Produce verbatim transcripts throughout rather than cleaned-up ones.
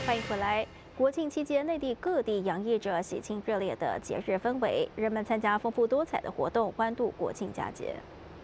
欢迎回来。国庆期间，内地各地洋溢着喜庆热烈的节日氛围，人们参加丰富多彩的活动，欢度国庆佳节。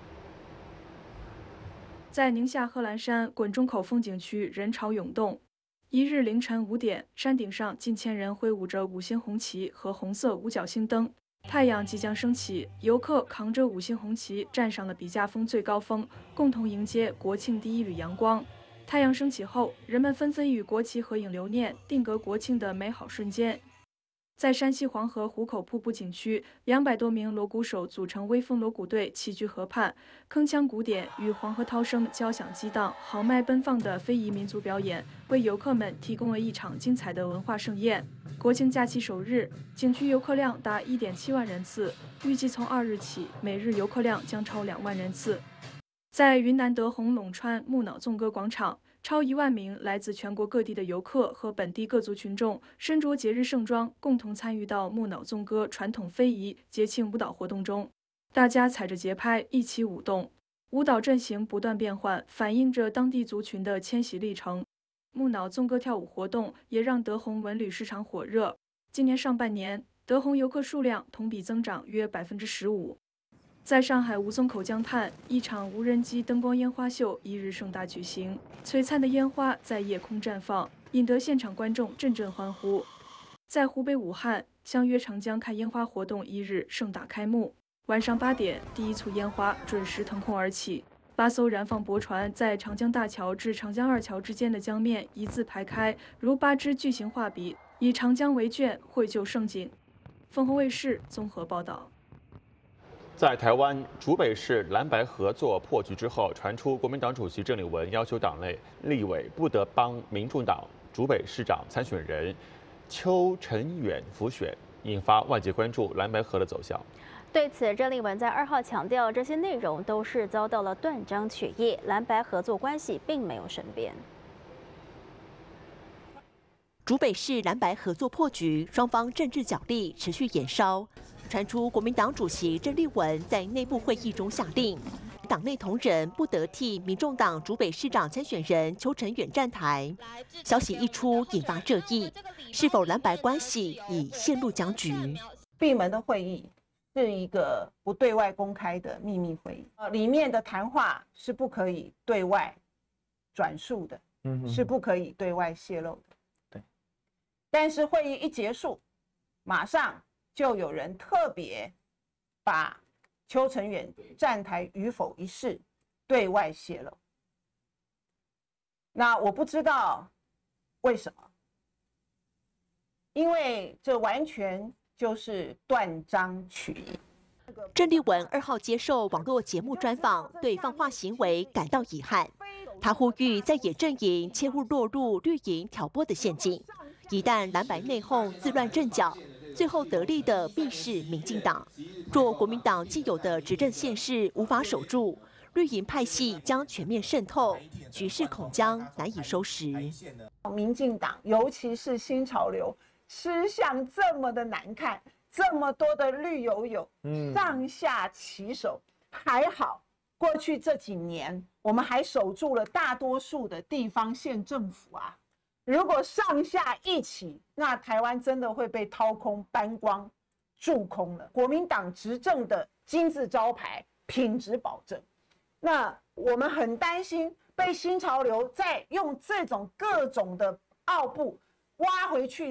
在宁夏贺兰山滚钟口风景区，人潮涌动。一日凌晨五点，山顶上近千人挥舞着五星红旗和红色五角星灯。太阳即将升起，游客扛着五星红旗站上了笔架峰最高峰，共同迎接国庆第一缕阳光。太阳升起后，人们纷纷与国旗合影留念，定格国庆的美好瞬间。在山西黄河壶口瀑布景区，两百多名锣鼓手组成微风锣鼓队齐聚河畔，铿锵鼓点与黄河涛声交响激荡，豪迈奔放的非遗民族表演为游客们提供了一场精彩的文化盛宴。国庆假期首日，景区游客量达 一点七万人次，预计从二日起，每日游客量将超两万人次。在云南德宏陇川木脑纵歌广场，超一万名来自全国各地的游客和本地各族群众身着节日盛装，共同参与到木脑纵歌传统非遗节庆舞蹈活动中。大家踩着节拍一起舞动，舞蹈阵型不断变换，反映着当地族群的迁徙历程。木脑纵歌跳舞活动也让德宏文旅市场火热。今年上半年，德宏游客数量同比增长约百分之十五。在上海吴淞口江畔，一场无人机灯光烟花秀一日盛大举行，璀璨的烟花在夜空绽放，引得现场观众阵阵欢呼。在湖北武汉，相约长江看烟花活动一日盛大开幕。晚上八点，第一簇烟花准时腾空而起，八艘燃放驳船在长江大桥至长江二桥之间的江面一字排开，如八支巨型画笔，以长江为卷，绘就盛景。凤凰卫视综合报道。 在台湾竹北市蓝白合作破局之后，传出国民党主席郑丽文要求党内立委不得帮民众党竹北市长参选人邱成远辅选，引发外界关注蓝白合的走向。 对此，郑丽文在二号强调，这些内容都是遭到了断章取义，蓝白合作关系并没有生变。 竹北市蓝白合作破局，双方政治角力持续延烧。传出国民党主席郑丽文在内部会议中下令，党内同仁不得替民众党竹北市长参选人邱成远站台。消息一出，引发热议，是否蓝白关系已陷入僵局？ 闭门的会议是一个不对外公开的秘密会议，呃，里面的谈话是不可以对外转述的，嗯，是不可以对外泄露的。对，但是会议一结束，马上就有人特别把邱成远站台与否一事对外泄露。那我不知道为什么，因为这完全就是断章取义。 郑丽文二号接受网络节目专访，对放话行为感到遗憾。他呼吁在野阵营切勿落入绿营挑拨的陷阱，一旦蓝白内讧自乱阵脚，最后得利的必是民进党。若国民党既有的执政县市无法守住，绿营派系将全面渗透，局势恐将难以收拾。 民进党，尤其是新潮流，吃相这么的难看，这么多的绿油油，嗯，上下其手。还好，过去这几年我们还守住了大多数的地方县政府啊。如果上下一起，那台湾真的会被掏空、搬光、蛀空了。国民党执政的金字招牌，品质保证。那我们很担心被新潮流再用这种各种的奥步挖回去。